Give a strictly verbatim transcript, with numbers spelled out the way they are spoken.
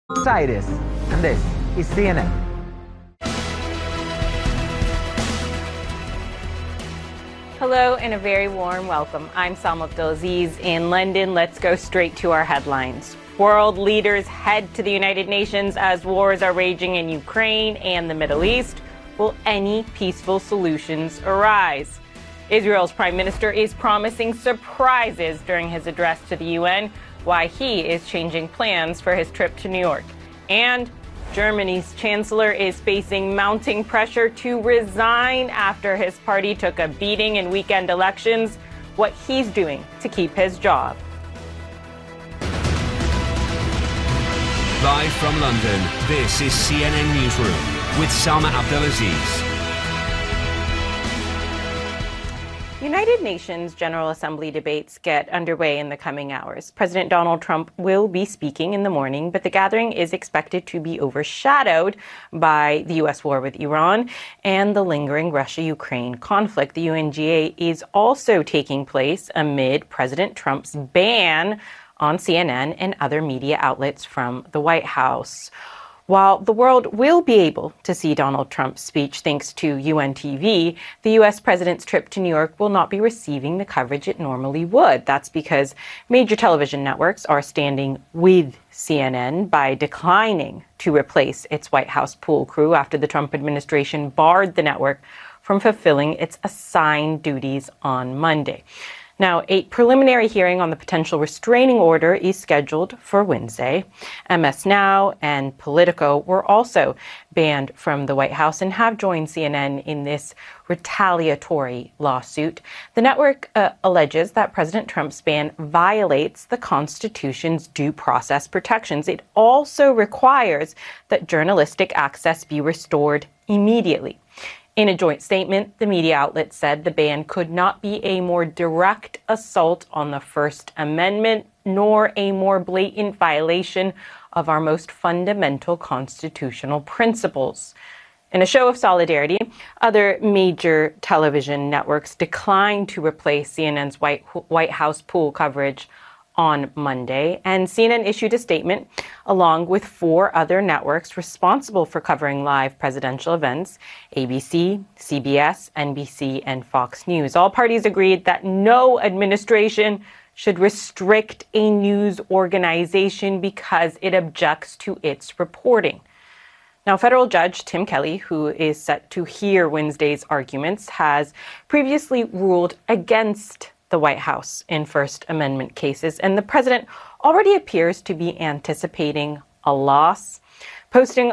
Cyrus, and this is C N N. Hello and a very warm welcome. I'm Salma Abdulaziz in London. Let's go straight to our headlines. World leaders head to the United Nations as wars are raging in Ukraine and the Middle East. Will any peaceful solutions arise? Israel's prime minister is promising surprises during his address to the U N, why he is changing plans for his trip to New York. And Germany's chancellor is facing mounting pressure to resign after his party took a beating in weekend elections, what he's doing to keep his job. Live from London, this is C N N Newsroom with Salma Abdulaziz. United Nations General Assembly debates get underway in the coming hours. President Donald Trump will be speaking in the morning, but the gathering is expected to be overshadowed by the U S war with Iran and the lingering Russia-Ukraine conflict. The U N G A is also taking place amid President Trump's ban on C N N and other media outlets from the White House. While the world will be able to see Donald Trump's speech thanks to U N T V, the U S president's trip to New York will not be receiving the coverage it normally would. That's because major television networks are standing with C N N by declining to replace its White House pool crew after the Trump administration barred the network from fulfilling its assigned duties on Monday. Now, a preliminary hearing on the potential restraining order is scheduled for Wednesday. M S Now and Politico were also banned from the White House and have joined C N N in this retaliatory lawsuit. The network uh, alleges that President Trump's ban violates the Constitution's due process protections. It also requires that journalistic access be restored immediately. In a joint statement, the media outlet said the ban could not be a more direct assault on the First Amendment, nor a more blatant violation of our most fundamental constitutional principles. In a show of solidarity, other major television networks declined to replace C N N's White, White House pool coverage on Monday, and C N N issued a statement along with four other networks responsible for covering live presidential events: A B C, C B S, N B C, and Fox News. All parties agreed that no administration should restrict a news organization because it objects to its reporting. Now, federal judge Tim Kelly, who is set to hear Wednesday's arguments, has previously ruled against the White House in First Amendment cases, and the president already appears to be anticipating a loss. Posting